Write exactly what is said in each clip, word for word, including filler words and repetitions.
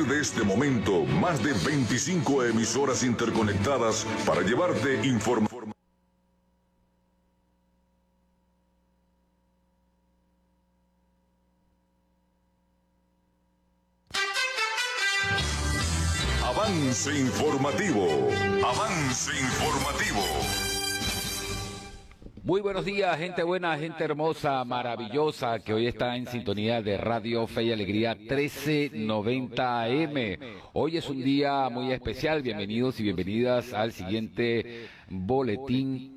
partir de este momento, más de veinticinco emisoras interconectadas para llevarte información. Avance informativo. Avance informativo. Muy buenos días, gente buena, gente hermosa, maravillosa, que hoy está en sintonía de Radio Fe y Alegría trece noventa A M. Hoy es un día muy especial. Bienvenidos y bienvenidas al siguiente boletín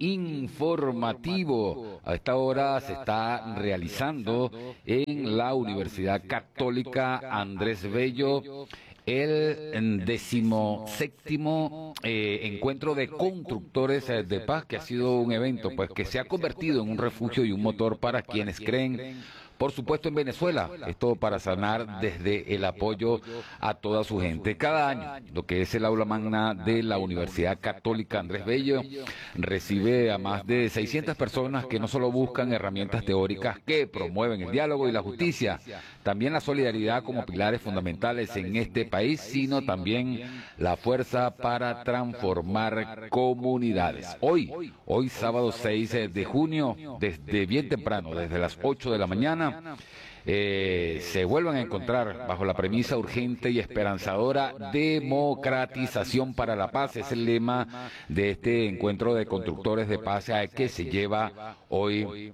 informativo. A esta hora se está realizando en la Universidad Católica Andrés Bello el decimoséptimo eh, encuentro de constructores eh, de paz, que ha sido un evento pues que se ha convertido en un refugio y un motor para quienes creen, por supuesto, en Venezuela. Esto para sanar desde el apoyo a toda su gente. Cada año, lo que es el aula magna de la Universidad Católica Andrés Bello recibe a más de seiscientas personas que no solo buscan herramientas teóricas que promueven el diálogo y la justicia, también la solidaridad como pilares fundamentales en este país, sino también la fuerza para transformar comunidades. Hoy, hoy sábado seis de junio, desde bien temprano, desde las ocho de la mañana, Eh, se vuelvan a encontrar bajo la premisa urgente y esperanzadora: democratización para la paz. Es el lema de este encuentro de constructores de paz que se lleva hoy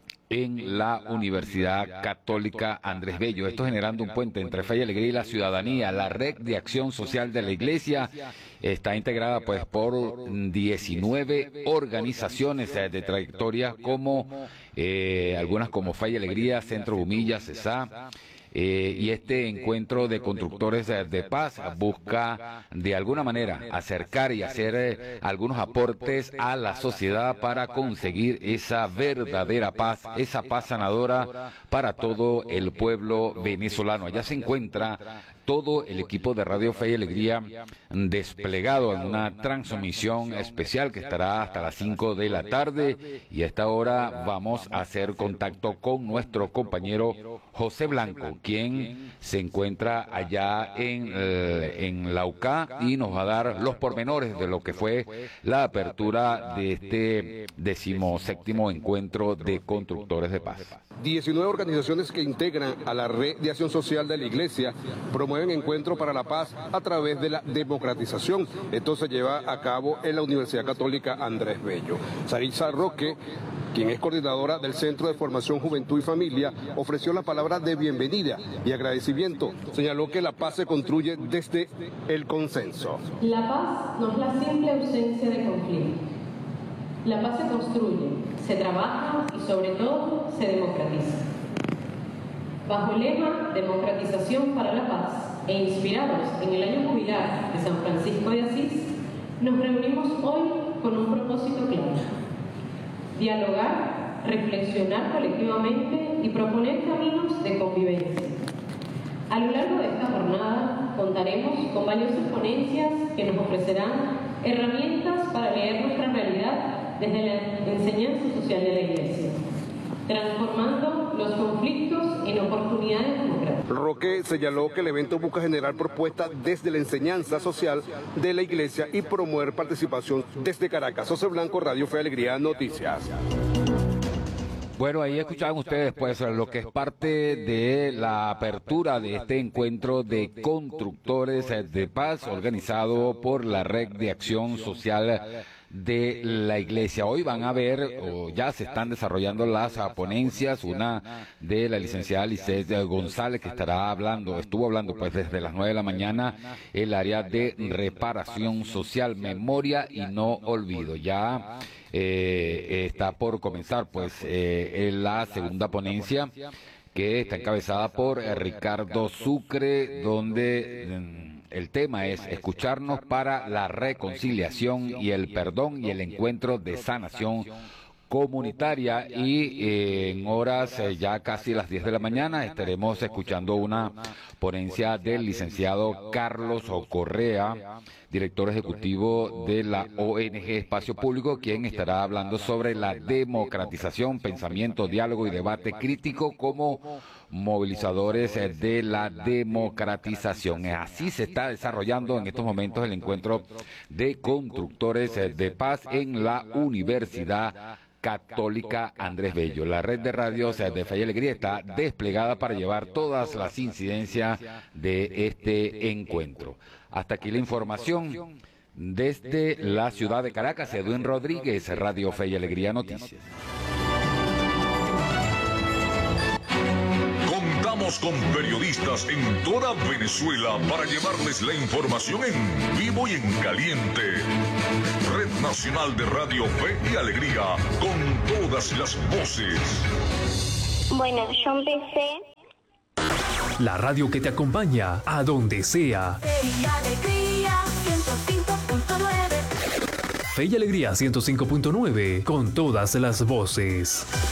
en la Universidad Católica Andrés Bello. Esto generando un puente entre Fe y Alegría y la ciudadanía. La red de acción social de la Iglesia está integrada pues por diecinueve organizaciones de trayectoria, como eh, algunas como Fe y Alegría, Centro Humilla, CESA. Eh, y este encuentro de constructores de, de paz busca de alguna manera acercar y hacer eh, algunos aportes a la sociedad para conseguir esa verdadera paz, esa paz sanadora para todo el pueblo venezolano. Allá se encuentra todo el equipo de Radio Fe y Alegría desplegado en una transmisión especial que estará hasta las cinco de la tarde, y a esta hora vamos a hacer contacto con nuestro compañero José Blanco, quien se encuentra allá en, eh, en la U C A, y nos va a dar los pormenores de lo que fue la apertura de este decimoséptimo encuentro de constructores de paz. diecinueve organizaciones que integran a la red de acción social de la Iglesia promueven encuentro para la paz a través de la democratización. Esto se lleva a cabo en la Universidad Católica Andrés Bello. Sarisa Roque, quien es coordinadora del Centro de Formación Juventud y Familia, ofreció la palabra de bienvenida y agradecimiento. Señaló que la paz se construye desde el consenso. La paz no es la simple ausencia de conflicto. La paz se construye, se trabaja y sobre todo se democratiza. Bajo el lema Democratización para la Paz e inspirados en el año jubilar de San Francisco de Asís, nos reunimos hoy con un propósito claro: dialogar, reflexionar colectivamente y proponer caminos de convivencia. A lo largo de esta jornada contaremos con valiosas ponencias que nos ofrecerán herramientas para leer nuestra realidad desde la enseñanza social de la Iglesia, transformando los conflictos en oportunidades democráticas. Roque señaló que el evento busca generar propuestas desde la enseñanza social de la Iglesia y promover participación desde Caracas. José Blanco, Radio Fe y Alegría, Noticias. Bueno, ahí escuchaban ustedes pues lo que es parte de la apertura de este encuentro de constructores de paz organizado por la Red de Acción Social de la Iglesia. Hoy van a ver, o ya se están desarrollando las ponencias, una de la licenciada Lisset González, que estará hablando, estuvo hablando pues desde las nueve de la mañana, el área de reparación social, memoria y no olvido. Ya eh, está por comenzar pues eh, la segunda ponencia, que está encabezada por eh, Ricardo Sucre, donde eh, el tema es escucharnos para la reconciliación y el perdón y el encuentro de sanación comunitaria y eh, en horas eh, ya casi las diez de la mañana estaremos escuchando una ponencia del licenciado Carlos Correa, director ejecutivo de la O N G Espacio Público, quien estará hablando sobre la democratización, pensamiento, diálogo y debate crítico como movilizadores de la democratización. Así se está desarrollando en estos momentos el encuentro de constructores de paz en la Universidad Católica Andrés Bello. La red de radios de Fe y Alegría está desplegada para llevar todas las incidencias de este encuentro. Hasta aquí la información desde la ciudad de Caracas. Edwin Rodríguez, Radio Fe y Alegría Noticias. Contamos con periodistas en toda Venezuela para llevarles la información en vivo y en caliente. Red Nacional de Radio Fe y Alegría, con todas las voces. Bueno, yo empecé. La radio que te acompaña a donde sea. Fe y Alegría ciento cinco punto nueve. Fe y Alegría ciento cinco punto nueve, con todas las voces.